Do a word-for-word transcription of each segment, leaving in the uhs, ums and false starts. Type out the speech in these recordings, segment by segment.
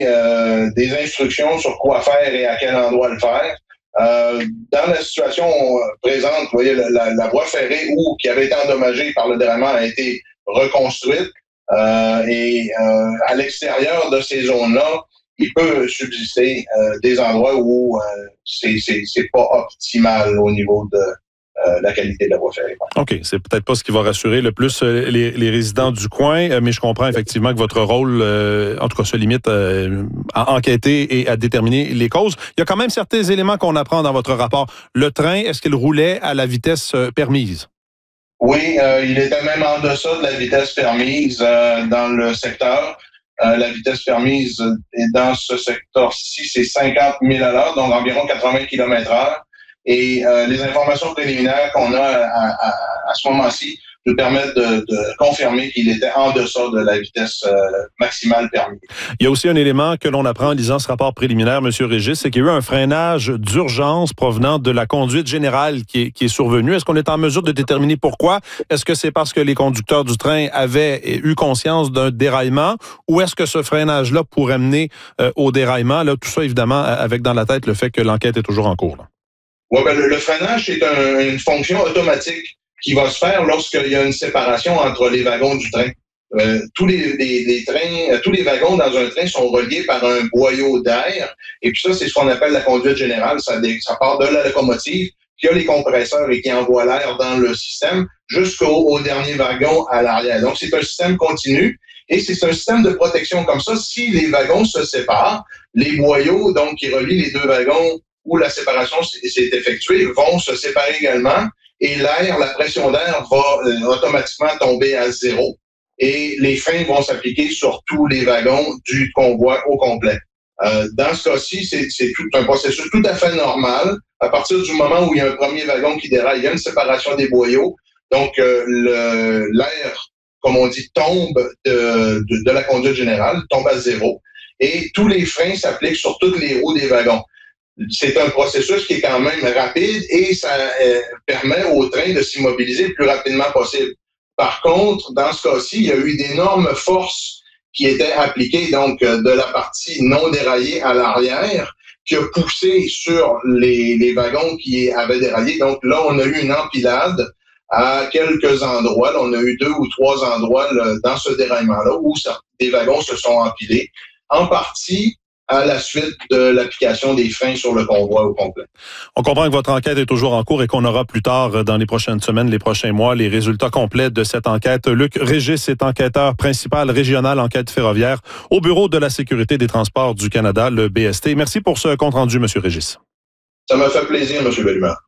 euh, des instructions sur quoi faire et à quel endroit le faire. Euh, dans la situation présente, vous voyez, la, la voie ferrée où, qui avait été endommagée par le déraillement a été reconstruite euh, et euh, à l'extérieur de ces zones-là, il peut subsister euh, des endroits où euh, c'est, c'est, c'est pas optimal au niveau de euh, la qualité de la voie ferrée. OK, c'est peut-être pas ce qui va rassurer le plus euh, les, les résidents du coin, euh, mais je comprends effectivement que votre rôle, euh, en tout cas, se limite euh, à enquêter et à déterminer les causes. Il y a quand même certains éléments qu'on apprend dans votre rapport. Le train, est-ce qu'il roulait à la vitesse euh, permise? Oui, euh, il était même en deçà de la vitesse permise euh, dans le secteur. Euh, la vitesse permise est dans ce secteur-ci, c'est cinquante milles à l'heure, donc environ quatre-vingts kilomètres heure. Et euh, les informations préliminaires qu'on a à, à, à ce moment-ci nous permettent de, de confirmer qu'il était en deçà de la vitesse euh, maximale permise. Il y a aussi un élément que l'on apprend en lisant ce rapport préliminaire, M. Régis, c'est qu'il y a eu un freinage d'urgence provenant de la conduite générale qui est, qui est survenue. Est-ce qu'on est en mesure de déterminer pourquoi? Est-ce que c'est parce que les conducteurs du train avaient eu conscience d'un déraillement ou est-ce que ce freinage-là pourrait mener euh, au déraillement? Là, tout ça, évidemment, avec dans la tête le fait que l'enquête est toujours en cours. Oui, ben, le, le freinage, c'est un, une fonction automatique qui va se faire lorsqu'il y a une séparation entre les wagons du train. Euh, tous les, les, les trains, euh, tous les wagons dans un train sont reliés par un boyau d'air. Et puis ça, c'est ce qu'on appelle la conduite générale. Ça, ça part de la locomotive qui a les compresseurs et qui envoie l'air dans le système jusqu'au au dernier wagon à l'arrière. Donc, c'est un système continu. Et c'est un système de protection comme ça. Si les wagons se séparent, les boyaux, donc, qui relient les deux wagons où la séparation s'est effectuée, vont se séparer également. Et l'air, la pression d'air va euh, automatiquement tomber à zéro. Et les freins vont s'appliquer sur tous les wagons du convoi au complet. Euh, dans ce cas-ci, c'est, c'est tout un processus tout à fait normal. À partir du moment où il y a un premier wagon qui déraille, il y a une séparation des boyaux. Donc, euh, le, l'air, comme on dit, tombe de, de, de la conduite générale, tombe à zéro. Et tous les freins s'appliquent sur toutes les roues des wagons. C'est un processus qui est quand même rapide et ça euh, permet au train de s'immobiliser le plus rapidement possible. Par contre, dans ce cas-ci, il y a eu d'énormes forces qui étaient appliquées, donc euh, de la partie non déraillée à l'arrière, qui a poussé sur les, les wagons qui avaient déraillé. Donc là, on a eu une empilade à quelques endroits. Là, on a eu deux ou trois endroits là, dans ce déraillement-là où ça, des wagons se sont empilés, en partie à la suite de l'application des freins sur le convoi au complet. On comprend que votre enquête est toujours en cours et qu'on aura plus tard, dans les prochaines semaines, les prochains mois, les résultats complets de cette enquête. Luc Régis est enquêteur principal régional enquête ferroviaire au Bureau de la sécurité des transports du Canada, le B S T. Merci pour ce compte-rendu, M. Régis. Ça m'a fait plaisir, M. Bellemare.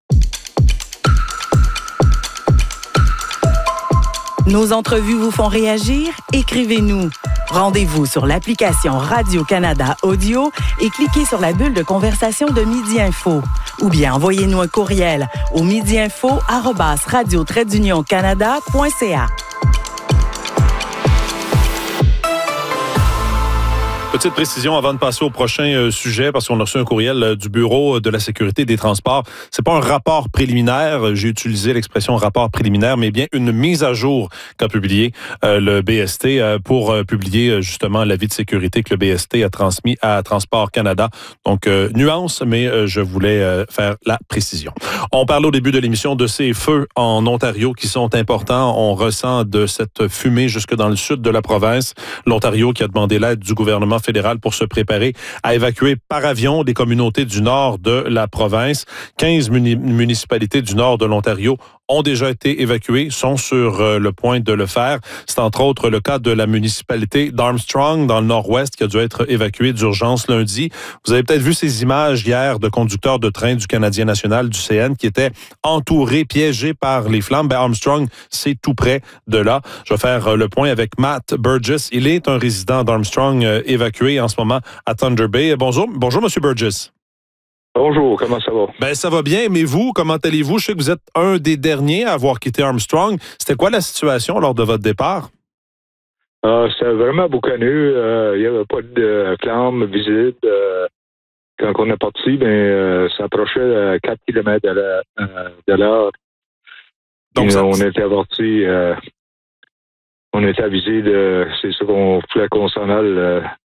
Nos entrevues vous font réagir? Écrivez-nous. Rendez-vous sur l'application Radio-Canada Audio et cliquez sur la bulle de conversation de Midi Info. Ou bien envoyez-nous un courriel au midiinfo arobase radio trait d'union canada point c a. Petite précision avant de passer au prochain euh, sujet, parce qu'on a reçu un courriel euh, du Bureau de la sécurité des transports. C'est pas un rapport préliminaire, j'ai utilisé l'expression rapport préliminaire, mais bien une mise à jour qu'a publié euh, le B S T euh, pour euh, publier euh, justement l'avis de sécurité que le B S T a transmis à Transport Canada. Donc, euh, nuance, mais euh, je voulais euh, faire la précision. On parlait au début de l'émission de ces feux en Ontario qui sont importants. On ressent de cette fumée jusque dans le sud de la province. L'Ontario qui a demandé l'aide du gouvernement fédéral pour se préparer à évacuer par avion des communautés du nord de la province. quinze muni- municipalités du nord de l'Ontario ont déjà été évacuées, sont sur euh, le point de le faire. C'est entre autres le cas de la municipalité d'Armstrong, dans le nord-ouest, qui a dû être évacuée d'urgence lundi. Vous avez peut-être vu ces images hier de conducteurs de train du Canadien national, du C N, qui étaient entourés, piégés par les flammes. Ben, Armstrong, c'est tout près de là. Je vais faire euh, le point avec Matt Burgess. Il est un résident d'Armstrong euh, évacué en ce moment à Thunder Bay. Bonjour, bonjour, Monsieur Burgess. Bonjour, comment ça va? Ben ça va bien, mais vous, comment allez-vous? Je sais que vous êtes un des derniers à avoir quitté Armstrong. C'était quoi la situation lors de votre départ? Euh, c'était vraiment boucaneux. Euh, il n'y avait pas de flammes visibles. Euh, quand on est parti, ben, euh, ça approchait à quatre kilomètres de l'heure. Donc, ça, on était averti, euh, on était avisé de, c'est sûr qu'on voulait qu'on s'en aille euh,